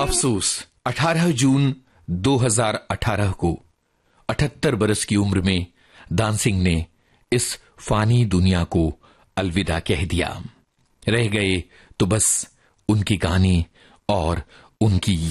अफसोस 18 जून 2018 को 78 बरस की उम्र में दानसिंह ने इस फानी दुनिया को अलविदा कह दिया। रह गए तो बस उनके गाने और उनकी